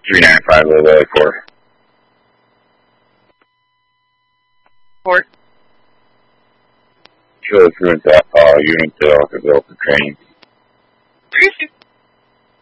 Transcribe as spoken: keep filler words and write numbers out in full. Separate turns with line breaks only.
three nine five Little Valley four.
Port.
Kilo Fluent uh, unit to Alphaville for training.
Three